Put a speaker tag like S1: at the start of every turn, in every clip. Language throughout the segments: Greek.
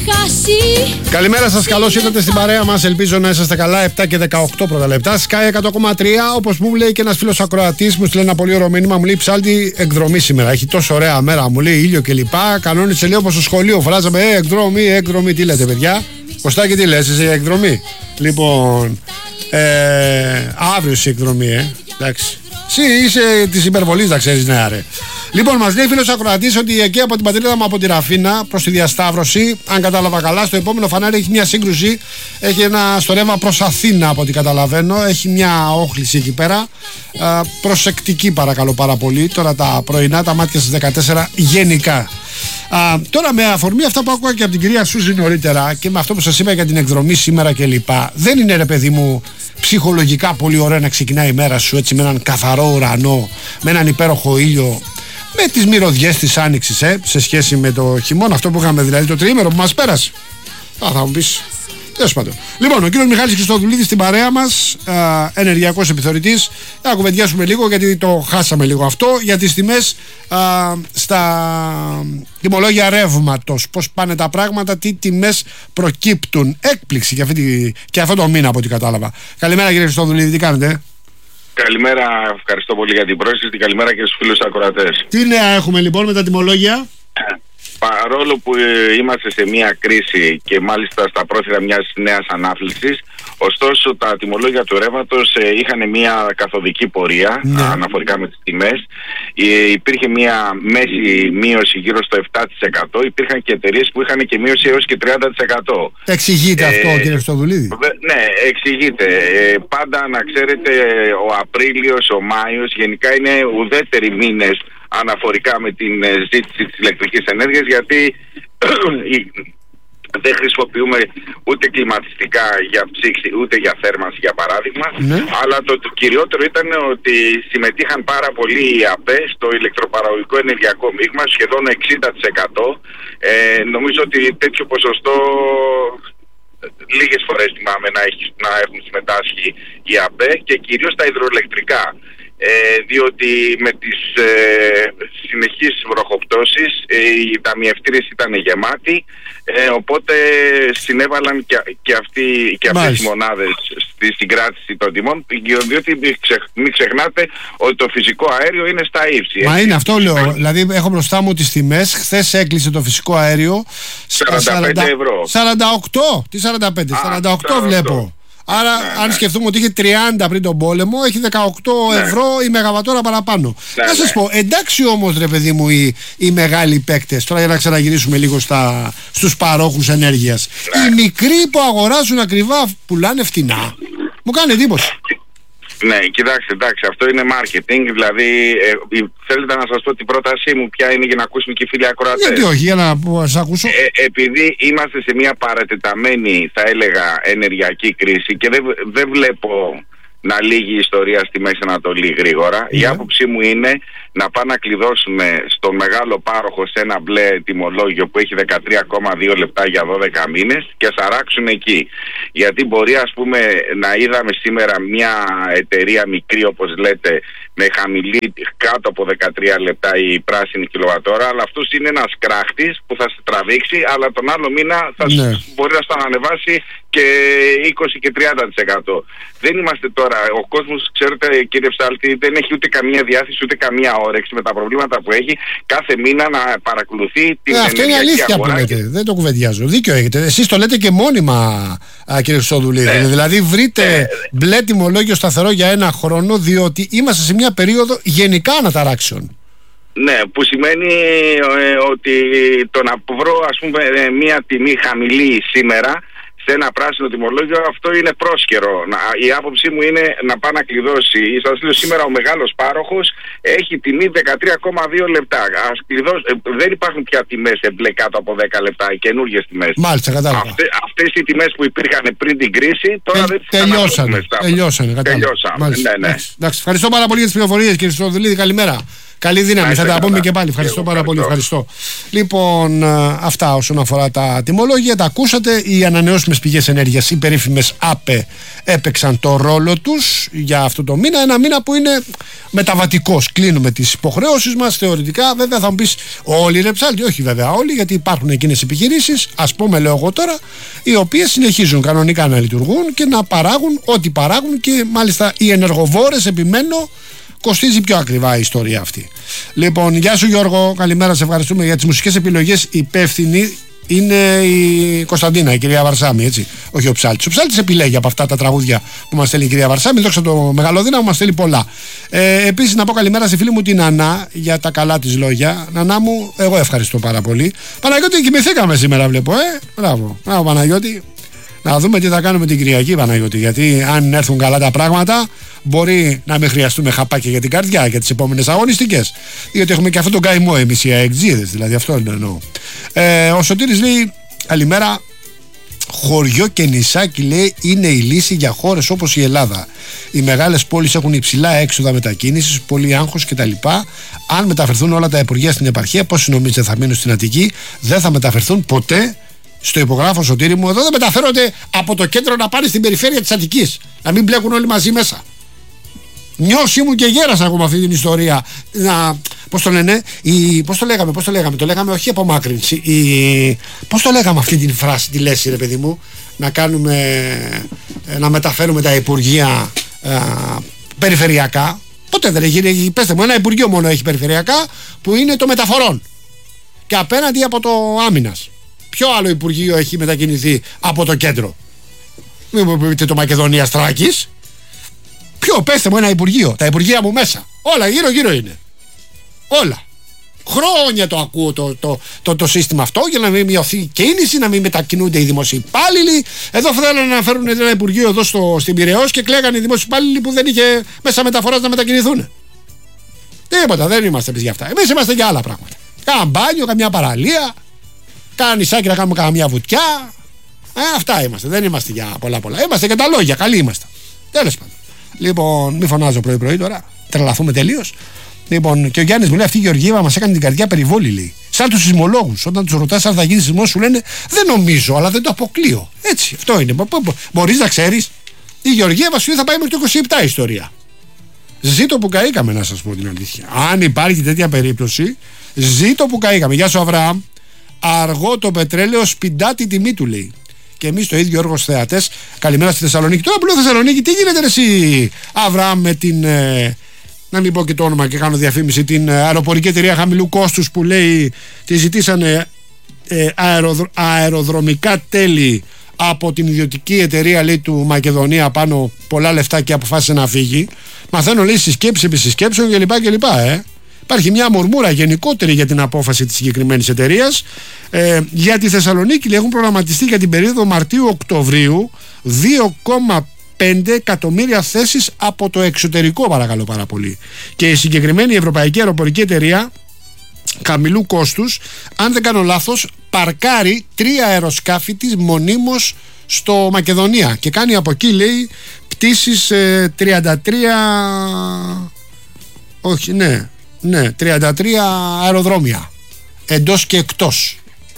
S1: Καλημέρα σας, καλώς ήρθατε στην παρέα μας. Ελπίζω να είσαστε καλά. 7 και 18 πρώτα λεπτά. Sky 100,3. Όπως μου λέει και ένας φίλος ακροατής, μου στείλε ένα πολύ ωραίο μήνυμα. Μου λέει: Ψάλτη, εκδρομή σήμερα. Έχει τόσο ωραία μέρα. Μου λέει ήλιο κλπ. Κανόνισε λίγο όπως στο σχολείο. Φράζαμε εκδρομή. Τι λέτε, παιδιά? Κωστάκη, τι λες, είσαι εκδρομή? Λοιπόν, αύριο είσαι εκδρομή, εντάξει. Εσύ είσαι τη υπερβολή, να ξέρει, ναι, αρέ. Λοιπόν, μας λέει φίλος ακροατής ότι εκεί από την πατρίδα μου, από τη Ραφίνα προς τη Διασταύρωση, αν κατάλαβα καλά, στο επόμενο φανάρι έχει μια σύγκρουση. Έχει ένα στο ρεύμα προς Αθήνα, από ό,τι καταλαβαίνω. Έχει μια όχληση εκεί πέρα. Προσεκτική, παρακαλώ πάρα πολύ. Τώρα τα πρωινά, τα μάτια στις 14 γενικά. Τώρα, με αφορμή αυτά που άκουγα και από την κυρία Σούζη νωρίτερα και με αυτό που σας είπα για την εκδρομή σήμερα κλπ. Δεν είναι, ρε παιδί μου, ψυχολογικά πολύ ωραία να ξεκινάει η μέρα σου έτσι με έναν καθαρό ουρανό, με έναν υπέροχο ήλιο, με τις μυρωδιές της άνοιξης, σε σχέση με το χειμώνα, αυτό που είχαμε δηλαδή το τριήμερο που μας πέρασε? Θα μου πεις. Τέλος πάντων. Λοιπόν, ο κύριος Μιχάλης Χριστοδουλίδης στην παρέα μας, ενεργειακός επιθεωρητής. Θα κουβεντιάσουμε λίγο, γιατί το χάσαμε λίγο αυτό, για τις τιμές στα τιμολόγια ρεύματος. Πώς πάνε τα πράγματα, τι τιμές προκύπτουν. Έκπληξη και αυτό το μήνα, από ό,τι κατάλαβα. Καλημέρα, κύριε Χριστοδουλίδη, τι κάνετε?
S2: Καλημέρα, ευχαριστώ πολύ για την πρόσκληση. Καλημέρα και στους φίλους ακροατές.
S1: Τι νέα έχουμε λοιπόν με τα τιμολόγια?
S2: Παρόλο που είμαστε σε μια κρίση και μάλιστα στα πρόθυρα μιας νέας ανάφλησης, ωστόσο τα τιμολόγια του ρεύματος είχαν μια καθοδική πορεία, αναφορικά με τις τιμές. Υπήρχε μια μέση μείωση γύρω στο 7%. Υπήρχαν και εταιρείες που είχαν και μείωση έως και 30%.
S1: Εξηγείται αυτό, κύριε Χριστοδουλίδη?
S2: Ναι, εξηγείται. Πάντα να ξέρετε, ο Απρίλιος, ο Μάιος γενικά είναι ουδέτεροι μήνες αναφορικά με την ζήτηση της ηλεκτρικής ενέργειας, γιατί δεν χρησιμοποιούμε ούτε κλιματιστικά για ψήξη ούτε για θέρμανση, για παράδειγμα, αλλά το κυριότερο ήταν ότι συμμετείχαν πάρα πολύ οι ΑΠΕ στο ηλεκτροπαραγωγικό ενεργειακό μείγμα, σχεδόν 60%. Νομίζω ότι τέτοιο ποσοστό λίγες φορές θυμάμαι να έχουν συμμετάσχει οι ΑΠΕ, και κυρίως τα υδροελεκτρικά. Διότι με τις συνεχείς βροχοπτώσεις οι ταμιευτήρες ήταν γεμάτοι, οπότε συνέβαλαν και αυτές οι μονάδες στη συγκράτηση των τιμών, διότι μην ξεχνάτε ότι το φυσικό αέριο είναι στα ύψη.
S1: Μα είναι αυτό, λέω. Δηλαδή έχω μπροστά μου τις τιμές. Χθες έκλεισε το φυσικό αέριο
S2: 45 ευρώ.
S1: 48, τι 45, 48 βλέπω. Άρα, αν σκεφτούμε ότι είχε 30 πριν τον πόλεμο, έχει 18 ευρώ η μεγαβατόρα παραπάνω. Να σας πω, εντάξει όμως, ρε παιδί μου, οι μεγάλοι παίκτες, τώρα για να ξαναγυρίσουμε λίγο στους παρόχους ενέργειας, οι μικροί που αγοράζουν ακριβά πουλάνε φτηνά. Μου κάνει εντύπωση.
S2: Ναι, κοιτάξτε, εντάξει, αυτό είναι marketing. Δηλαδή, θέλετε να σας πω την πρότασή μου ποια είναι, για να ακούσουμε και οι φίλοι ακροατές?
S1: Γιατί όχι, για να σας ακούσω.
S2: Επειδή είμαστε σε μια παρατεταμένη, θα έλεγα, ενεργειακή κρίση και δεν βλέπω να λύγει η ιστορία στη Μέση Ανατολή γρήγορα, η άποψή μου είναι να πάμε να κλειδώσουμε στον μεγάλο πάροχο σε ένα μπλε τιμολόγιο που έχει 13,2 λεπτά για 12 μήνες και σαράξουν εκεί. Γιατί μπορεί, ας πούμε, να είδαμε σήμερα μια εταιρεία μικρή, όπως λέτε, με χαμηλή, κάτω από 13 λεπτά η πράσινη κιλοβατόρα, αλλά αυτός είναι ένας κράχτης που θα σε τραβήξει, αλλά τον άλλο μήνα μπορεί να στον ανεβάσει και 20 και 30%. Δεν είμαστε τώρα, ο κόσμος, ξέρετε, κύριε Ψάλτη, δεν έχει ούτε καμία διάθεση ούτε καμία όρεξη με τα προβλήματα που έχει κάθε μήνα να παρακολουθεί την ενεργειακή αγορά.
S1: Αυτό είναι αλήθεια που λέτε, δεν το κουβεντιάζω. Δίκιο έχετε. Εσείς το λέτε και μόνιμα, κύριε Χριστοδουλίδη. Δηλαδή βρείτε μπλε τιμολόγιο σταθερό για ένα χρόνο, διότι είμαστε σε μια περίοδο γενικά αναταράξεων.
S2: Ναι, που σημαίνει ότι το να βρω, ας πούμε, μια τιμή χαμηλή σήμερα σε ένα πράσινο τιμολόγιο, αυτό είναι πρόσκαιρο. Η άποψή μου είναι να πάει να κλειδώσει. Σας λέω, σήμερα ο μεγάλος πάροχος έχει τιμή 13,2 λεπτά. Δεν υπάρχουν πια τιμές σε μπλε κάτω από 10 λεπτά, οι καινούργιες τιμές.
S1: Μάλιστα, κατάλαβα.
S2: Αυτές οι τιμές που υπήρχαν πριν την κρίση τώρα δεν τις
S1: τελειώσανε. Τελειώσανε.
S2: Ναι.
S1: Εντάξει, ευχαριστώ πάρα πολύ για τις πληροφορίες, κύριε Χριστοδουλίδη. Καλημέρα. Καλή δύναμη, θα τα πούμε και πάλι. Ευχαριστώ πάρα πολύ. Ευχαριστώ. Λοιπόν, αυτά όσον αφορά τα τιμολόγια. Τα ακούσατε. Οι ανανεώσιμες πηγές ενέργειας, οι περίφημες ΑΠΕ, έπαιξαν το ρόλο τους για αυτό το μήνα. Ένα μήνα που είναι μεταβατικός. Κλείνουμε τις υποχρεώσεις μας θεωρητικά. Βέβαια θα μου πεις όλοι ρε ψάλτη. Όχι βέβαια όλοι, γιατί υπάρχουν εκείνες επιχειρήσεις, ας πούμε λέω εγώ τώρα, οι οποίες συνεχίζουν κανονικά να λειτουργούν και να παράγουν ό,τι παράγουν, και μάλιστα οι ενεργοβόρες, επιμένω, κοστίζει πιο ακριβά η ιστορία αυτή. Λοιπόν, γεια σου Γιώργο, καλημέρα, σε ευχαριστούμε για τις μουσικές επιλογές. Υπεύθυνη είναι η Κωνσταντίνα, η κυρία Βαρσάμι, έτσι. Όχι ο Ψάλτης. Ο Ψάλτης επιλέγει από αυτά τα τραγούδια που μας στέλνει η κυρία Βαρσάμι. Δόξα το Μεγαλοδύναμο, μας στέλνει πολλά. Επίσης, να πω καλημέρα στη φίλη μου την Νανά για τα καλά της λόγια. Νανά μου, εγώ ευχαριστώ πάρα πολύ. Παναγιώτη, κοιμηθήκαμε σήμερα, βλέπω, Μπράβο, Παναγιώτη. Να δούμε τι θα κάνουμε την Κυριακή, Παναγιώτη. Γιατί αν έρθουν καλά τα πράγματα, μπορεί να μην χρειαστούμε χαπάκια για την καρδιά για τις επόμενες αγωνιστικές. Διότι έχουμε και αυτόν τον καημό εμείς οι αεξίδες, δηλαδή αυτό εννοώ. Ο Σωτήρης λέει καλημέρα. Χωριό και νησάκι, λέει, είναι η λύση για χώρες όπως η Ελλάδα. Οι μεγάλες πόλεις έχουν υψηλά έξοδα μετακίνησης, πολύ άγχος κτλ. Αν μεταφερθούν όλα τα υπουργεία στην επαρχία, πώς νομίζετε θα μείνουν στην Αττική? Δεν θα μεταφερθούν ποτέ. Στο υπογράφο, Σωτήρη μου, εδώ δεν μεταφέρονται από το κέντρο να πάνε στην περιφέρεια της Αττικής. Να μην μπλέκουν όλοι μαζί μέσα. Νιώση μου και γέρασα εγώ με αυτή την ιστορία. Πώς το λένε, πώς το λέγαμε, όχι απομάκρυνση. Πώς το λέγαμε αυτή την φράση, τη λέση, ρε παιδί μου, να μεταφέρουμε τα υπουργεία περιφερειακά. Ποτέ δεν έχει, πέστε μου, ένα υπουργείο μόνο έχει περιφερειακά, που είναι το μεταφορών. Και απέναντι από το άμυνας. Ποιο άλλο υπουργείο έχει μετακινηθεί από το κέντρο? Μην μου πείτε το Μακεδονίας Θράκης. Ποιο, πέστε μου ένα υπουργείο. Τα υπουργεία μου μέσα. Όλα γύρω είναι. Όλα. Χρόνια το ακούω το σύστημα αυτό, για να μην μειωθεί η κίνηση, να μην μετακινούνται οι δημόσιοι υπάλληλοι. Εδώ θέλουν να φέρουν ένα υπουργείο εδώ στην Πειραιώς και κλαίγανε οι δημόσιοι υπάλληλοι που δεν είχε μέσα μεταφοράς να μετακινηθούν. Τίποτα, δεν είμαστε εμείς για αυτά. Εμείς είμαστε για άλλα πράγματα. Κάνα μπάνιο, καμιά παραλία. Κάνα νησάκι να κάνουμε καμιά βουτιά. Αυτά είμαστε. Δεν είμαστε για πολλά. Είμαστε για τα λόγια. Καλοί είμαστε. Τέλος πάντων. Λοιπόν, μη φωνάζω πρωί-πρωί τώρα. Τρελαθούμε τελείως. Λοιπόν, και ο Γιάννης μου λέει: αυτή η Γεωργίευα μας έκανε την καρδιά περιβόλη, λέει. Σαν τους σεισμολόγους. Όταν τους ρωτάς αν θα γίνει σεισμός, σου λένε: δεν νομίζω, αλλά δεν το αποκλείω. Έτσι, αυτό είναι. Μπορείς να ξέρεις. Η Γεωργίευα σου θα πάει μέχρι το 27 η ιστορία. Ζήτω που καήκαμε, να σας πω την αλήθεια. Αν υπάρχει τέτοια περίπτωση, ζήτω που καήκαμε. Γεια σου, Αβραάμ. Αργό το πετρέλαιο, σπιντά τη τιμή του, λέει. Και εμείς το ίδιο έργο θεατές. Καλημέρα στη Θεσσαλονίκη. Τώρα που λέω Θεσσαλονίκη, τι γίνεται ρε εσύ, Αβραάμ, με την. Να μην πω και το όνομα και κάνω διαφήμιση. Την αεροπορική εταιρεία χαμηλού κόστους που λέει τη ζητήσανε αεροδρομικά τέλη από την ιδιωτική εταιρεία, λέει, του Μακεδονία πάνω πολλά λεφτά και αποφάσισε να φύγει. Μαθαίνω, λέει, συσκέψεις επί συσκέψεων κλπ. Υπάρχει μια μουρμούρα γενικότερη για την απόφαση της συγκεκριμένης εταιρείας. Για τη Θεσσαλονίκη, λέει, έχουν προγραμματιστεί για την περίοδο Μαρτίου-Οκτωβρίου 2,5 εκατομμύρια θέσεις από το εξωτερικό, παρακαλώ πάρα πολύ. Και η συγκεκριμένη Ευρωπαϊκή Αεροπορική Εταιρεία χαμηλού κόστους, αν δεν κάνω λάθος, παρκάρει 3 αεροσκάφη της μονίμως στο Μακεδονία και κάνει από εκεί, λέει, πτήσεις 33. Όχι, ναι, 33 αεροδρόμια εντός και εκτός.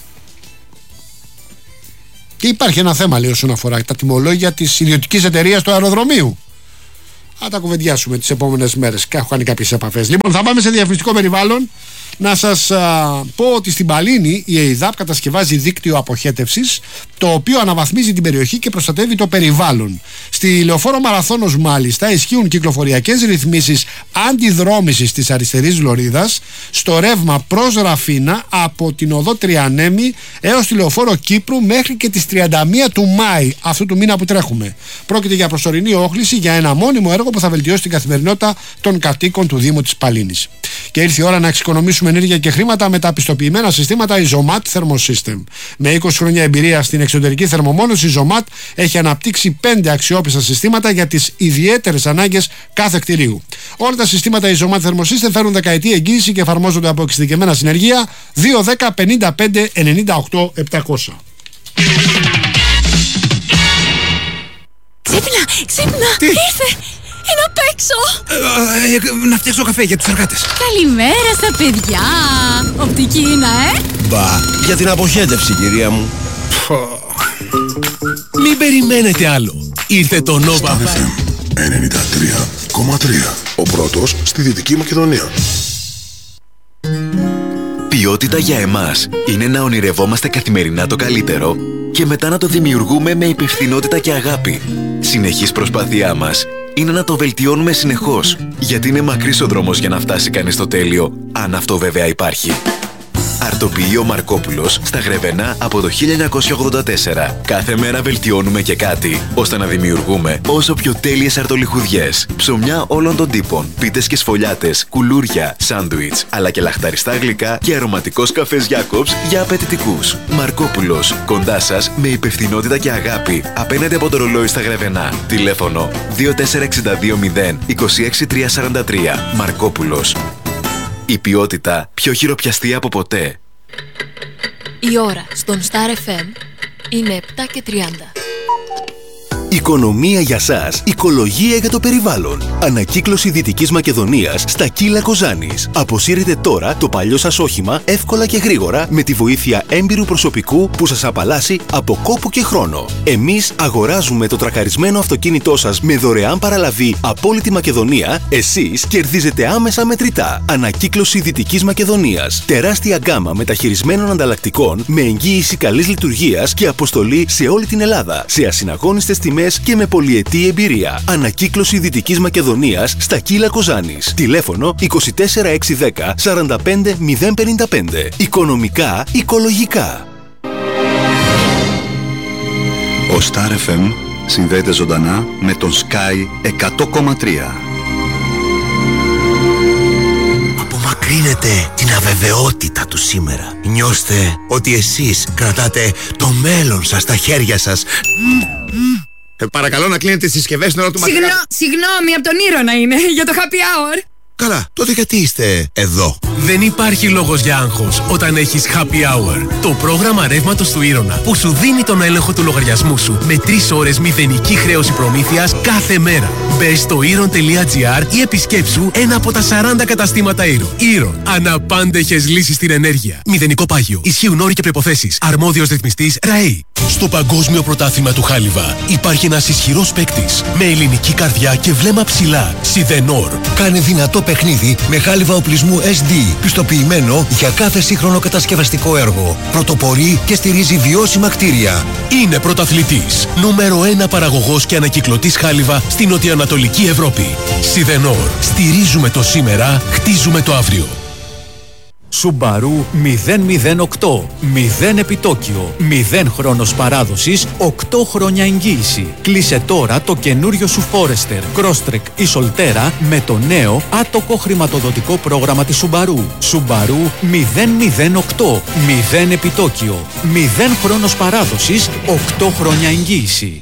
S1: Και υπάρχει ένα θέμα, λέει, όσον αφορά τα τιμολόγια της ιδιωτικής εταιρείας του αεροδρομίου. Θα τα κουβεντιάσουμε τις επόμενες μέρες. Έχω κάνει κάποιες επαφές. Λοιπόν, θα πάμε σε διαφημιστικό περιβάλλον. Να σας πω ότι στην Παλίνη η ΕΙΔΑΠ κατασκευάζει δίκτυο αποχέτευσης, το οποίο αναβαθμίζει την περιοχή και προστατεύει το περιβάλλον. Στη Λεωφόρο Μαραθώνος, μάλιστα, ισχύουν κυκλοφοριακές ρυθμίσεις αντιδρόμησης της αριστερής λωρίδας στο ρεύμα προς Ραφίνα από την οδό Τριανέμη έως τη Λεωφόρο Κύπρου μέχρι και τις 31 του Μάη αυτού του μήνα που τρέχουμε. Πρόκειται για προσωρινή όχληση για ένα μόνιμο έργο που θα βελτιώσει την καθημερινότητα των κατοίκων του Δήμου της Παλίνης. Και ήρθε η ώρα να εξοικονομήσουμε ενέργεια και χρήματα με τα πιστοποιημένα συστήματα Isomat Thermosystem. Με 20 χρόνια εμπειρία στην εξωτερική θερμομόνωση, η Isomat έχει αναπτύξει 5 αξιόπιστα συστήματα για τις ιδιαίτερες ανάγκες κάθε κτηρίου. Όλα τα συστήματα Isomat Thermosystem φέρουν δεκαετή εγγύηση και εφαρμόζονται από εξειδικευμένα συνεργεία. 210 55 98 700.
S3: Ξύπνα!
S1: Τι?
S3: Ήρθε! Είναι απ' έξω!
S4: Να φτιάξω καφέ για τους εργάτες.
S3: Καλημέρα στα παιδιά! Οπτική είναι,
S5: Μπα, για την αποχέτευση, κυρία μου.
S6: Μην περιμένετε άλλο. Ήρθε το Nova
S7: 93,3. Ο πρώτος στη Δυτική Μακεδονία.
S8: Ποιότητα για εμάς είναι να ονειρευόμαστε καθημερινά το καλύτερο και μετά να το δημιουργούμε με υπευθυνότητα και αγάπη. Συνεχής προσπάθειά μας είναι να το βελτιώνουμε συνεχώς, γιατί είναι μακρύς ο δρόμος για να φτάσει κανείς στο τέλειο, αν αυτό βέβαια υπάρχει. Αρτοποιείο Μαρκόπουλος στα Γρεβενά από το 1984. Κάθε μέρα βελτιώνουμε και κάτι, ώστε να δημιουργούμε όσο πιο τέλειες αρτολιχουδιές. Ψωμιά όλων των τύπων, πίτες και σφολιάτες, κουλούρια, σάντουιτς, αλλά και λαχταριστά γλυκά και αρωματικός καφές Jacobs για απαιτητικούς. Μαρκόπουλος, κοντά σας με υπευθυνότητα και αγάπη, απέναντι από το ρολόι στα Γρεβενά. Τηλέφωνο 24620 26343. Μαρκόπουλος. Η ποιότητα πιο χειροπιαστή από ποτέ.
S3: Η ώρα στον Star FM είναι 7:30.
S9: Οικονομία για σας, οικολογία για το περιβάλλον. Ανακύκλωση Δυτικής Μακεδονίας στα Κύλα Κοζάνης. Αποσύρετε τώρα το παλιό σας όχημα εύκολα και γρήγορα με τη βοήθεια έμπειρου προσωπικού που σας απαλλάσσει από κόπο και χρόνο. Εμείς αγοράζουμε το τρακαρισμένο αυτοκίνητό σας με δωρεάν παραλαβή από όλη τη Μακεδονία. Εσείς κερδίζετε άμεσα μετρητά. Ανακύκλωση Δυτικής Μακεδονίας. Τεράστια γκάμα μεταχειρισμένων ανταλλακτικών με εγγύηση καλής λειτουργίας και αποστολή σε όλη την Ελλάδα. Σε ασυναγώνιστες τιμές και με πολυετή εμπειρία. Ανακύκλωση Δυτικής Μακεδονίας στα Κύλα Κοζάνης. Τηλέφωνο 24610 45055. Οικονομικά, οικολογικά.
S10: Ο Star FM συνδέεται ζωντανά με τον Sky 100,3.
S5: Απομακρύνετε την αβεβαιότητα του σήμερα. Νιώστε ότι εσείς κρατάτε το μέλλον σας στα χέρια σας.
S4: Παρακαλώ να κλείνετε τις συσκευές στην ώρα του μαθητή.
S11: Συγγνώμη, από τον Ήρωνα είναι, για το happy hour.
S5: Καλά, τότε γιατί είστε εδώ?
S6: Δεν υπάρχει λόγος για άγχος όταν έχεις Happy Hour. Το πρόγραμμα ρεύματος του Ήρωνα που σου δίνει τον έλεγχο του λογαριασμού σου με 3 ώρες μηδενική χρέωση προμήθειας κάθε μέρα. Μπες στο Iron.gr ή επισκέψου ένα από τα 40 καταστήματα Iron. Iron. Αναπάντεχες λύσεις στην ενέργεια. Μηδενικό πάγιο. Ισχύουν όροι και προϋποθέσεις. Αρμόδιος ρυθμιστής ΡΑΕΗ. Στο Παγκόσμιο Πρωτάθλημα του Χάλιβα υπάρχει ένας ισχυρός παίκτης με ελληνική καρδιά και βλέμμα ψηλά. Σιδενόρ.
S5: Κάνε δυνατό παιχνίδι με χάλιβα οπλισμού SD, πιστοποιημένο για κάθε σύγχρονο κατασκευαστικό έργο. Πρωτοπορεί και στηρίζει βιώσιμα κτίρια.
S6: Είναι πρωταθλητής. Νούμερο 1 παραγωγός και ανακυκλωτής χάλιβα στην νοτιοανατολική Ευρώπη. Σιδενόρ. Στηρίζουμε το σήμερα, χτίζουμε το αύριο.
S12: Subaru 008. 0 επιτόκιο. 0 χρόνος παράδοσης. 8 χρόνια εγγύηση. Κλείσε τώρα το καινούριο σου Forester, Crosstrek ή Solterra με το νέο άτοκο χρηματοδοτικό πρόγραμμα της Subaru. Subaru 008. 0 επιτόκιο. 0 χρόνος παράδοσης. 8 χρόνια εγγύηση.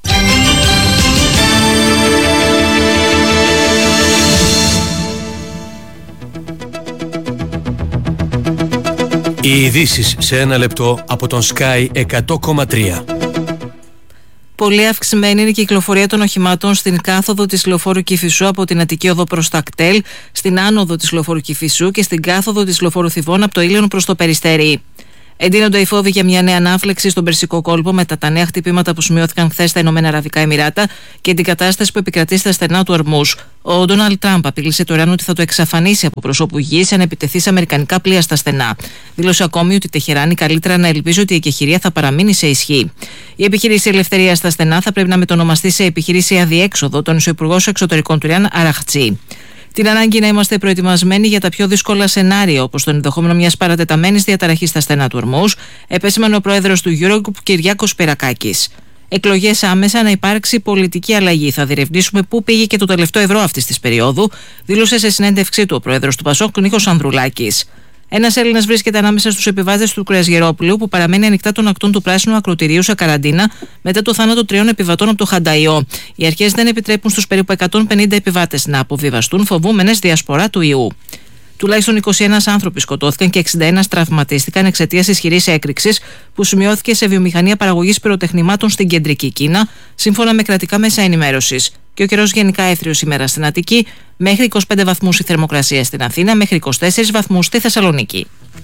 S13: Οι ειδήσεις σε ένα λεπτό από τον Sky 100,3.
S14: Πολύ αυξημένη είναι η κυκλοφορία των οχημάτων στην κάθοδο της λεωφόρου Κηφισού από την Αττική Οδό προς το Ακτέλ, στην άνοδο της λεωφόρου Κηφισού και στην κάθοδο της λεωφόρου Θηβών από το Ήλιον προς το Περιστέρι. Εντείνονται οι φόβοι για μια νέα ανάφλεξη στον Περσικό κόλπο μετά τα νέα χτυπήματα που σημειώθηκαν χθες στα Ηνωμένα Αραβικά Εμιράτα και την κατάσταση που επικρατεί στα στενά του Ορμούζ. Ο Ντόναλντ Τραμπ απειλήσε το Ιράν ότι θα το εξαφανίσει από προσώπου γης αν επιτεθεί σε αμερικανικά πλοία στα στενά. Δήλωσε ακόμη ότι η Τεχεράνη καλύτερα να ελπίζει ότι η εκεχηρία θα παραμείνει σε ισχύ. Η επιχείρηση Ελευθερία στα στενά θα πρέπει να μετονομαστεί σε επιχείρηση Αδιέξοδο, τόνισε ο Υπουργός Εξωτερικών του Ιράν Αραχτσί. Την ανάγκη να είμαστε προετοιμασμένοι για τα πιο δύσκολα σενάρια, όπως το ενδεχόμενο μιας παρατεταμένης διαταραχής στα στενά του Ορμούζ, επέσημανε ο πρόεδρος του Eurogroup Κυριάκος Πυρακάκης. Εκλογές άμεσα, να υπάρξει πολιτική αλλαγή. Θα διερευνήσουμε πού πήγε και το τελευταίο ευρώ αυτής της περίοδου, δήλωσε σε συνέντευξή του ο πρόεδρος του ΠΑΣΟΚ Νίκος Ανδρουλάκης. Ένας Έλληνας βρίσκεται ανάμεσα στους επιβάτες του κρουαζιερόπλοιου που παραμένει ανοιχτά των ακτών του πράσινου ακροτηρίου σε καραντίνα μετά το θάνατο 3 επιβατών από το Χανταϊό. Οι αρχές δεν επιτρέπουν στους περίπου 150 επιβάτες να αποβιβαστούν, φοβούμενες διασπορά του ιού. Τουλάχιστον 21 άνθρωποι σκοτώθηκαν και 61 τραυματίστηκαν εξαιτίας ισχυρής έκρηξης που σημειώθηκε σε βιομηχανία παραγωγής πυροτεχνημάτων στην κεντρική Κίνα, σύμφωνα με κρατικά μέσα ενημέρωσης. Και ο καιρός γενικά έθριος σήμερα στην Αττική, μέχρι 25 βαθμούς η θερμοκρασία στην Αθήνα, μέχρι 24 βαθμούς στη Θεσσαλονίκη.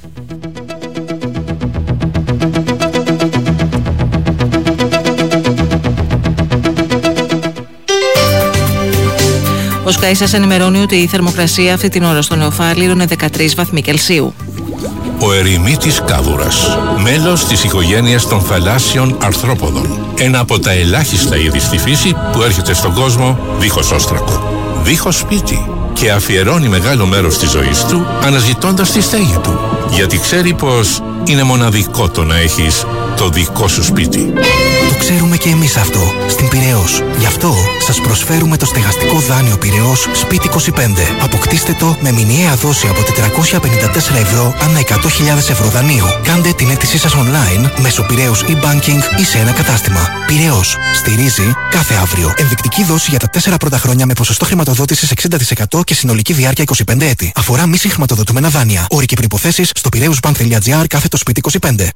S14: Ο Sky σας ενημερώνει ότι η θερμοκρασία αυτή την ώρα στο Νεοφάλιρο είναι 13 βαθμοί Κελσίου.
S15: Ο ερημίτης κάβουρας, μέλος της οικογένειας των θαλάσσιων αρθρόποδων. Ένα από τα ελάχιστα είδη στη φύση που έρχεται στον κόσμο δίχως όστρακο, δίχως σπίτι και αφιερώνει μεγάλο μέρος της ζωής του αναζητώντας τη στέγη του. Γιατί ξέρει πως είναι μοναδικό το να έχεις το δικό σου σπίτι.
S16: Το ξέρουμε και εμείς αυτό στην Πειραιώς. Γι' αυτό σας προσφέρουμε το στεγαστικό δάνειο Πειραιώς Σπίτι 25. Αποκτήστε το με μηνιαία δόση από 454 ευρώ ανά 100.000 ευρώ δανείου. Κάντε την αίτησή σας online μέσω Πειραιώς e-banking ή σε ένα κατάστημα. Πειραιώς. Στηρίζει κάθε αύριο. Ενδεικτική δόση για τα 4 πρώτα χρόνια με ποσοστό χρηματοδότησης 60% και συνολική διάρκεια 25 έτη. Αφορά μη συγχρηματοδοτούμενα δάνεια. Όροι και προϋποθέσεις στο piraeusbank.gr/Σπίτι 25.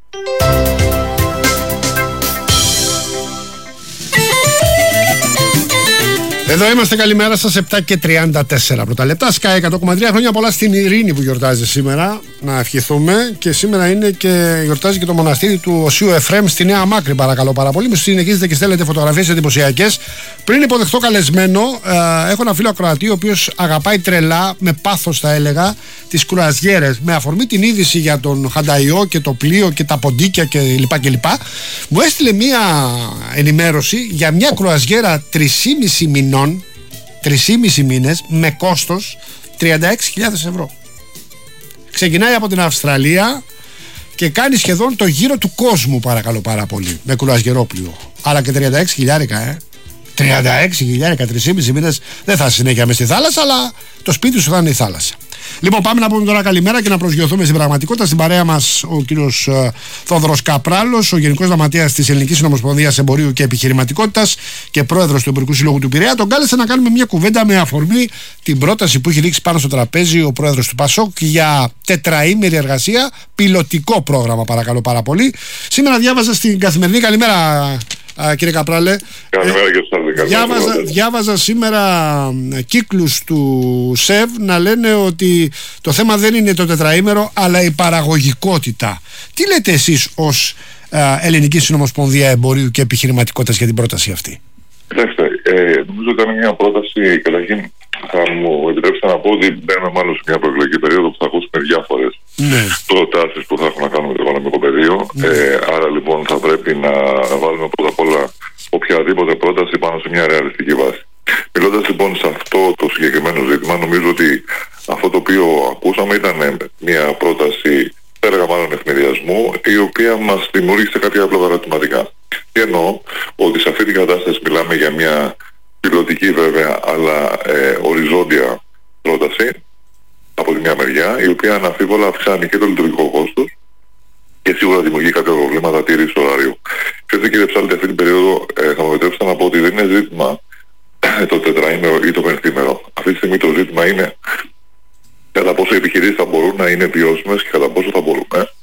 S1: Εδώ είμαστε, καλημέρα σας, 7 και 34 πρώτα λεπτά. Sky 100,3. Χρόνια πολλά στην Ειρήνη που γιορτάζει σήμερα. Να ευχηθούμε. Και σήμερα είναι και γιορτάζει και το μοναστήρι του Οσίου Εφραίμ στη Νέα Μάκρη, παρακαλώ πάρα πολύ. Μου συνεχίζετε και στέλνετε φωτογραφίες εντυπωσιακές. Πριν υποδεχτώ καλεσμένο, έχω ένα φίλο ακροατή, ο οποίος αγαπάει τρελά, με πάθος θα έλεγα, τις κρουαζιέρες. Με αφορμή την είδηση για τον Χανταϊό και το πλοίο και τα ποντίκια κλπ. Μου έστειλε μία ενημέρωση για μια κρουαζιέρα 3,5 μηνών. 3,5 μήνες με κόστος 36.000 ευρώ. Ξεκινάει από την Αυστραλία και κάνει σχεδόν το γύρο του κόσμου, παρακαλώ πάρα πολύ, με κρουαζιερόπλοιο. Αλλά και 36.000 36.000, 3,5 μήνες δεν θα συνέχεια μες στη θάλασσα, αλλά το σπίτι σου θα είναι η θάλασσα. Λοιπόν, πάμε να πούμε τώρα καλημέρα και να προσγειωθούμε στην πραγματικότητα. Στην παρέα μας ο κύριος Θόδωρος Καπράλος, ο Γενικός Γραμματέας της Ελληνικής Συνομοσπονδίας Εμπορίου και Επιχειρηματικότητας και πρόεδρος του Εμπορικού Συλλόγου του Πειραιά. Τον κάλεσε να κάνουμε μια κουβέντα με αφορμή την πρόταση που έχει ρίξει πάνω στο τραπέζι ο πρόεδρος του ΠΑΣΟΚ για τετραήμερη εργασία, πιλωτικό πρόγραμμα, παρακαλώ πάρα πολύ. Σήμερα διάβαζα στην Καθημερινή. Καλημέρα, κύριε Καπράλε.
S17: Καλημέρα και σας.
S1: Διάβαζα σήμερα κύκλους του ΣΕΒ να λένε ότι το θέμα δεν είναι το τετραήμερο, αλλά η παραγωγικότητα. Τι λέτε εσείς ως Ελληνική Συνομοσπονδία Εμπορίου και Επιχειρηματικότητας για την πρόταση αυτή?
S17: Κοιτάξτε, νομίζω ότι ήταν μια πρόταση, καταρχήν θα μου επιτρέψετε να πω ότι μπαίνουμε μάλλον σε μια προεκλογική περίοδο που θα ακούσουμε διάφορες προτάσεις που θα έχουν να κάνουν με το οικονομικό πεδίο. Άρα λοιπόν θα πρέπει να βάλουμε πρώτα απ' όλα οποιαδήποτε πρόταση πάνω σε μια ρεαλιστική βάση. Μιλώντας λοιπόν σε αυτό το συγκεκριμένο ζήτημα, νομίζω ότι αυτό το οποίο ακούσαμε ήταν μια πρόταση, θα έλεγα μάλλον ευνηδιασμού, η οποία μας δημιούργησε κάποια απλά ερωτηματικά. Τι εννοώ? Ότι σε αυτή την κατάσταση μιλάμε για μια πιλωτική βέβαια, αλλά οριζόντια πρόταση από τη μια μεριά, η οποία αναμφίβολα αυξάνει και το λειτουργικό κόστος και σίγουρα δημιουργεί κάποια προβλήματα τήρησης ωραρίου. Ξέρετε κύριε Ψάλτη, αυτή την περίοδο θα μου επιτρέψετε να πω ότι δεν είναι ζήτημα το τετραήμερο ή το πενθήμερο. Αυτή τη στιγμή το ζήτημα είναι κατά πόσο οι επιχειρήσεις θα μπορούν να είναι βιώσιμες και κατά πόσο θα μπορούμε.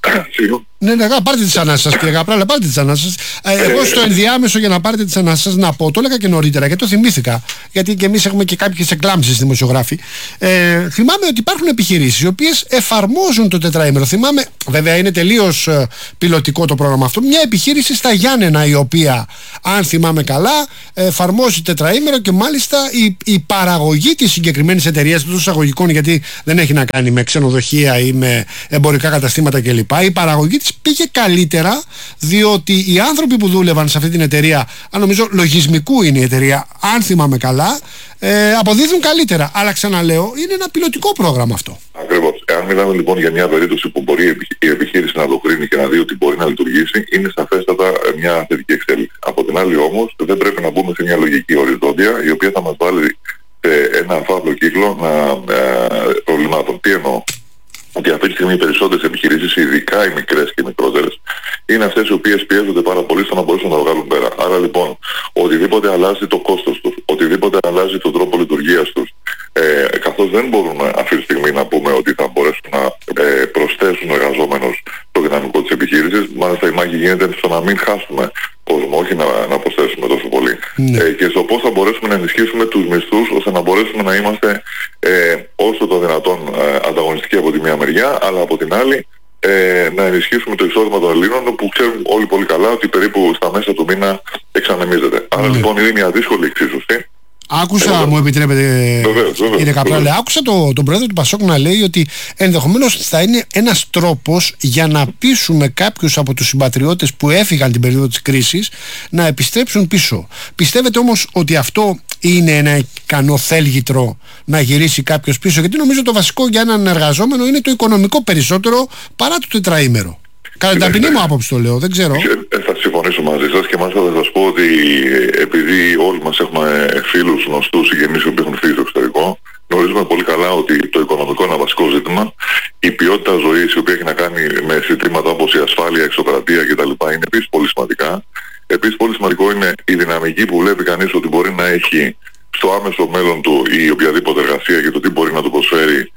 S1: Ναι, πάρτε τις ανάσες σας, κύριε Καπράλε, πάρτε τις ανάσες σας. Εγώ στο ενδιάμεσο, για να πάρετε τις ανάσες σας, να πω, το έλεγα και νωρίτερα γιατί το θυμήθηκα. Γιατί και εμείς έχουμε και κάποιες εκλάμψεις δημοσιογράφοι. Θυμάμαι ότι υπάρχουν επιχειρήσεις οι οποίες εφαρμόζουν το τετραήμερο. Θυμάμαι, βέβαια είναι τελείως πιλωτικό το πρόγραμμα αυτό, μια επιχείρηση στα Γιάννενα, η οποία, αν θυμάμαι καλά, εφαρμόζει τετραήμερο και μάλιστα η παραγωγή της συγκεκριμένης εταιρείας, των εισαγωγικών, γιατί δεν έχει να κάνει με ξενοδοχεία ή με εμπορικά καταστήματα κλπ. Η παραγωγή της πήγε καλύτερα, διότι οι άνθρωποι που δούλευαν σε αυτή την εταιρεία, αν νομίζω λογισμικού είναι η εταιρεία, αν θυμάμαι καλά, αποδίδουν καλύτερα. Αλλά ξαναλέω, είναι ένα πιλωτικό πρόγραμμα αυτό.
S17: Ακριβώς. Εάν μιλάμε λοιπόν για μια περίπτωση που μπορεί η επιχείρηση να το κρίνει και να δει ότι μπορεί να λειτουργήσει, είναι σαφέστατα μια θετική εξέλιξη. Από την άλλη όμως, δεν πρέπει να μπούμε σε μια λογική οριζόντια, η οποία θα μας βάλει σε ένα φαύλο κύκλο προβλημάτων. Τι εννοώ? Ότι αυτή τη στιγμή οι περισσότερες επιχειρήσεις, ειδικά οι μικρές και οι μικρότερες, είναι αυτές οι οποίες πιέζονται πάρα πολύ στο να μπορέσουν να το βγάλουν πέρα. Άρα λοιπόν, οτιδήποτε αλλάζει το κόστος τους, οτιδήποτε αλλάζει τον τρόπο λειτουργίας τους, καθώς δεν μπορούμε αυτή τη στιγμή να πούμε ότι θα μπορέσουν να προσθέσουν εργαζόμενους στο δυναμικό της επιχείρησης, μάλιστα η μάχη γίνεται στο να μην χάσουμε κόσμο μειώσουμε, όχι να προσθέσουμε τόσο πολύ. Και στο πώς θα μπορέσουμε να ενισχύσουμε τους μισθούς, ώστε να μπορέσουμε να είμαστε όσο το δυνατόν ανταγωνιστικοί από τη μία μεριά, αλλά από την άλλη να ενισχύσουμε το εισόδημα των Ελλήνων, που ξέρουν όλοι πολύ καλά ότι περίπου στα μέσα του μήνα εξανεμίζεται. Άρα λοιπόν είναι μια δύσκολη εξίσωση.
S1: Άκουσα, μου επιτρέπετε, κύριε Καπράλε, άκουσα τον πρόεδρο του Πασόκ να λέει ότι ενδεχομένως θα είναι ένας τρόπος για να πείσουμε κάποιους από τους συμπατριώτες που έφυγαν την περίοδο της κρίσης να επιστρέψουν πίσω. Πιστεύετε όμως ότι αυτό είναι ένα ικανό θέλγητρο να γυρίσει κάποιος πίσω? Γιατί νομίζω το βασικό για έναν εργαζόμενο είναι το οικονομικό περισσότερο παρά το τετραήμερο. Κατά την ταπεινή μου άποψη το λέω, δεν ξέρω.
S17: Θα συμφωνήσω μαζί σας και μάλιστα θα σας πω ότι επειδή όλοι μας έχουμε φίλους, γνωστούς, συγγενείς που έχουν φύγει στο εξωτερικό, γνωρίζουμε πολύ καλά ότι το οικονομικό είναι ένα βασικό ζήτημα. Η ποιότητα ζωής, η οποία έχει να κάνει με ζητήματα όπως η ασφάλεια, η εξωκρατία κτλ. Είναι επίσης πολύ σημαντικά. Επίσης πολύ σημαντικό είναι η δυναμική που βλέπει κανείς ότι μπορεί να έχει στο άμεσο μέλλον του η οποιαδήποτε εργασία και το τι μπορεί να του προσφέρει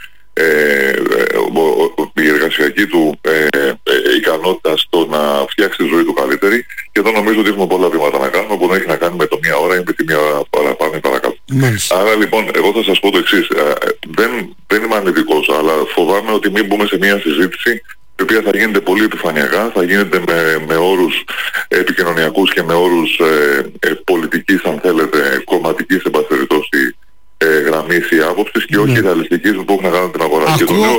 S17: η εργασιακή του ικανότητα στο να φτιάξει τη ζωή του καλύτερη. Και εδώ νομίζω ότι έχουμε πολλά βήματα να κάνουμε, που δεν έχει να κάνει με το μία ώρα ή με τη μία ώρα παραπάνω ή παρακάτω. Άρα λοιπόν εγώ θα σας πω το εξής, δεν είμαι αρνητικός, αλλά φοβάμαι ότι μην μπούμε σε μια συζήτηση η οποία θα γίνεται πολύ επιφανειακά, θα γίνεται με όρους επικοινωνιακούς και με όρους πολιτικής, αν θέλετε, κομματικής εν πάση περιπτώσει γραμμής ή άποψης, και όχι ρεαλιστικής που έχουν να κάνουν την αγορά.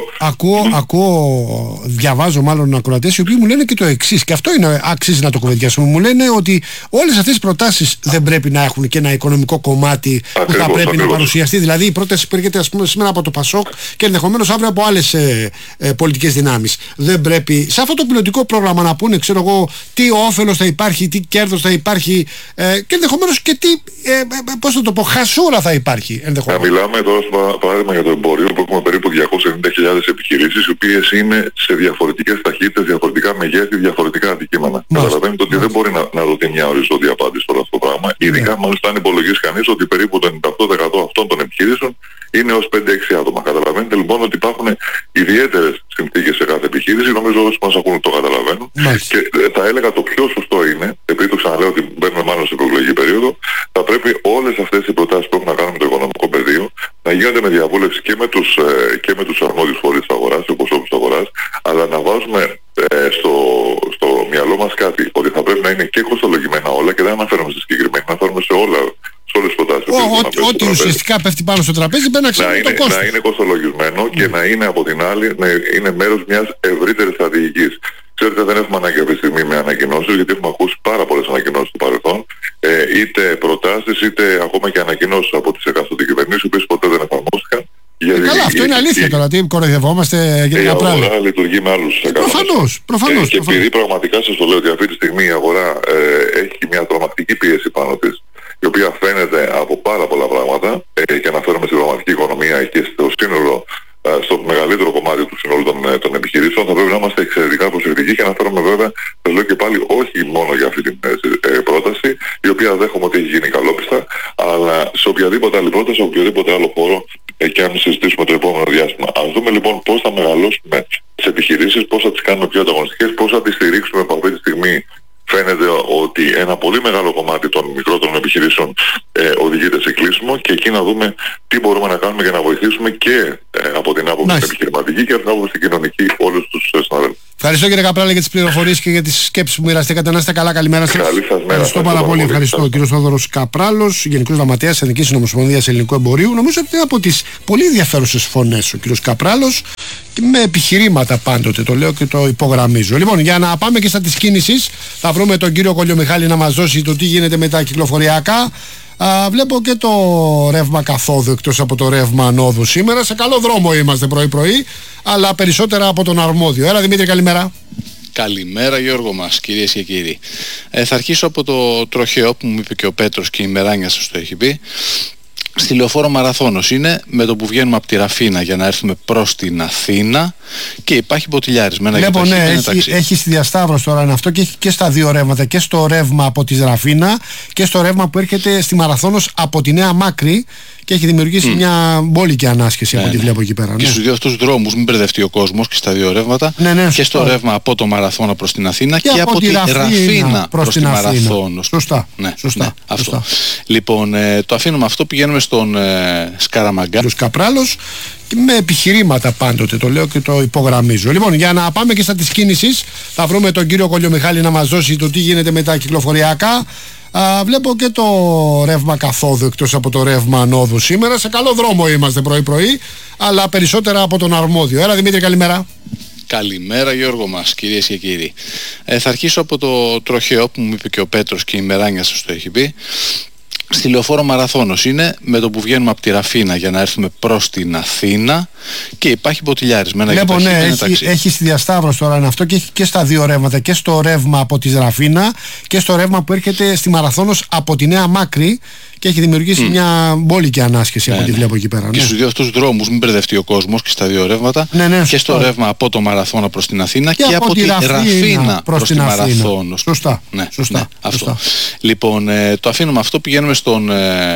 S1: Ακούω, διαβάζω μάλλον ακροατές οι οποίοι μου λένε και το εξής, και αυτό είναι, αξίζει να το κουβεντιάσουμε. Μου λένε ότι όλες αυτές οι προτάσεις δεν πρέπει να έχουν και ένα οικονομικό κομμάτι που θα πρέπει να παρουσιαστεί. Δηλαδή η πρόταση που έρχεται σήμερα από το Πασόκ και ενδεχομένως αύριο από άλλες πολιτικές δυνάμεις. Δεν πρέπει σε αυτό το πιλωτικό πρόγραμμα να πούνε, ξέρω εγώ, τι όφελος θα υπάρχει, τι κέρδος θα υπάρχει και ενδεχομένως και τι, πώς θα το πω, χασούρα θα υπάρχει.
S17: Να μιλάμε τώρα στο παράδειγμα για το εμπόριο, που έχουμε περίπου 290.000 επιχειρήσεις, οι οποίες είναι σε διαφορετικές ταχύτητες, διαφορετικά μεγέθη, διαφορετικά αντικείμενα. Καταλαβαίνετε ότι δεν μπορεί να δοθεί μια οριζόντια απάντηση σε όλο αυτό το πράγμα. Ειδικά μάλιστα αν υπολογίσει κανείς ότι περίπου το 98% αυτών των επιχειρήσεων είναι ως 5-6 άτομα. Καταλαβαίνετε λοιπόν ότι υπάρχουν ιδιαίτερες συνθήκες σε κάθε επιχείρηση. Νομίζω όσοι μας ακούν το καταλαβαίνουν. Και θα έλεγα το πιο σωστό είναι, επειδή το ξαναλέω ότι μπαίνουμε μάλλον στην προεκλογική περίοδο, θα πρέπει όλες αυτές οι προτάσεις που έχουν να κάνουν με το οικονομικό πεδίο να γίνονται με διαβούλευση και με τους αρμόδιους φορείς της αγοράς, όπως όπως της αγοράς, αλλά να βάζουμε στο μυαλό μας κάτι, ότι θα πρέπει να είναι και κοστολογημένα όλα, και δεν αναφέρομαι στη συγκεκριμένη, αναφέρομαι σε όλες τις προτάσεις.
S1: Ό,τι ουσιαστικά πέφτει πάνω στο τραπέζι πρέπει να ξέρει το κόστος.
S17: Να είναι κοστολογισμένο και να είναι από την άλλη είναι μέρος μιας ευρύτερης στρατηγικής. Ξέρετε, δεν έχουμε ανάγκη αυτή τη στιγμή με ανακοινώσεις, γιατί έχουμε ακούσει πάρα πολλές ανακοινώσεις του παρελθόν, είτε προτάσεις είτε ακόμα και ανακοινώσεις από τις εκάστοτε κυβερνήσεις, οι οποίες ποτέ δεν εφαρμόστηκαν.
S1: Καλά, αυτό είναι αλήθεια τώρα. Τι κοροϊδευόμαστε, κύριε Καπράλη?
S17: Η αγορά λειτουργεί με άλλους κανόνες.
S1: Προφανώς.
S17: Και επειδή πραγματικά σας το λέω ότι αυτή τη στιγμή η αγορά έχει μια τρομακτική πίεση πάνω της, η οποία φαίνεται από πάρα πολλά πράγματα, και αναφέρομαι στην πραγματική οικονομία και στο σύνολο, στο μεγαλύτερο κομμάτι του συνόλου των επιχειρήσεων, θα πρέπει να είμαστε εξαιρετικά προσεκτικοί, και αναφέρομαι βέβαια, θα λέω και πάλι, όχι μόνο για αυτή την πρόταση, η οποία δέχομαι ότι έχει γίνει καλόπιστα, αλλά σε οποιαδήποτε άλλη πρόταση, σε οποιοδήποτε άλλο χώρο, και αν συζητήσουμε το επόμενο διάστημα. Ας δούμε λοιπόν πώς θα μεγαλώσουμε τις επιχειρήσεις, πώς θα τις κάνουμε πιο ανταγωνιστικές, πώς θα τις στηρίξουμε, που αυτή τη στιγμή φαίνεται ότι ένα πολύ μεγάλο κομμάτι των μικρότερων επιχειρήσεων οδηγείται σε κλείσιμο, και εκεί να δούμε τι μπορούμε να κάνουμε για να βοηθήσουμε και από την άποψη την επιχειρηματική και από την άποψη την κοινωνική όλους τους συναδέλφους.
S1: Ευχαριστώ κύριε Καπράλη για τις πληροφορίες και για τις σκέψεις που μοιραστήκατε. Να είστε καλά, καλημέρα σας.
S17: Καλή σας μέρα.
S1: Ευχαριστώ πάρα πολύ. Ευχαριστώ. Ο κύριος Θόδωρος Καπράλος, Γενικός Γραμματέας Εθνικής Συνομοσπονδίας Ελληνικού Εμπορίου. Νομίζω ότι είναι από τις πολύ ενδιαφέρουσες φωνές ο κύριος Καπράλος, και με επιχειρήματα πάντοτε το λέω και το υπογραμμίζω. Λοιπόν, για να πάμε και στα της κίνησης, θα βρούμε τον κύριο Κολιομιχάλη να μας δώσει το τι γίνεται με τα κυκλοφοριακά. Βλέπω και το ρεύμα καθόδου εκτός από το ρεύμα ανόδου σήμερα. Σε καλό δρόμο είμαστε πρωί-πρωί, αλλά περισσότερα από τον αρμόδιο. Έλα Δημήτρη, καλημέρα.
S18: Καλημέρα Γιώργο μας, κυρίες και κύριοι. Θα αρχίσω από το τροχαίο που μου είπε και ο Πέτρος, και η Μεράνια σας το έχει πει. Στη λεωφόρο Μαραθώνος είναι, με το που βγαίνουμε από τη Ραφίνα για να έρθουμε προς την Αθήνα, και υπάρχει μποτιλιάρισμένα.
S1: Βλέπω, ναι, έχει στη διασταύρωση τώρα είναι αυτό και έχει και στα δύο ρεύματα. Και στο ρεύμα από τη Ραφίνα και στο ρεύμα που έρχεται στη Μαραθώνος από τη Νέα Μάκρη. Και έχει δημιουργήσει μια μπόλικη ανάσχεση από ό,τι βλέπω εκεί πέρα.
S18: Και στους δύο αυτούς δρόμους, μην μπερδευτεί ο κόσμος, και στα δύο ρεύματα. Και στο ρεύμα από το Μαραθώνα προς την Αθήνα και από τη Ραφίνα προς τη Μαραθώνος.
S1: Σωστά.
S18: Σωστά. Αυτό. Λοιπόν, το αφήνουμε αυτό, πηγαίνουμε στον Σκαραμαγκά.
S1: Τους Καπράλος, με επιχειρήματα πάντοτε το λέω και το υπογραμμίζω. Λοιπόν, για να πάμε και στα της κίνησης, θα βρούμε τον κύριο Κολιομιχάλη να μας δώσει το τι γίνεται με τα κυκλοφοριακά. Βλέπω και το ρεύμα καθόδου εκτός από το ρεύμα ανόδου σήμερα. Σε καλό δρόμο είμαστε πρωί-πρωί, αλλά περισσότερα από τον αρμόδιο. Έλα Δημήτρη, καλημέρα.
S18: Καλημέρα Γιώργο μας, κυρίες και κύριοι. Θα αρχίσω από το τροχαίο που μου είπε και ο Πέτρος και η Μεράνια σας το έχει πει. Στη Λεωφόρο Μαραθώνος είναι, με το που βγαίνουμε από τη Ραφίνα για να έρθουμε προς την Αθήνα, και υπάρχει μποτιλιάρισμένα.
S1: Βλέπω, ναι, έχει στη διασταύρωση τώρα είναι αυτό και έχει και στα δύο ρεύματα. Και στο ρεύμα από τη Ραφίνα και στο ρεύμα που έρχεται στη Μαραθώνος από τη Νέα Μάκρη. Και έχει δημιουργήσει μια μπόλικη ανάσχεση από ό,τι βλέπω εκεί πέρα.
S18: Και στους δύο αυτούς δρόμους, μην μπερδευτεί ο κόσμος, και στα δύο ρεύματα. Και στο ρεύμα από το Μαραθώνα προς την Αθήνα και από τη Ραφίνα προς τη Μαραθώνος.
S1: Σωστά.
S18: Αυτό. Λοιπόν, το αφήνουμε αυτό, πηγαίνουμε στον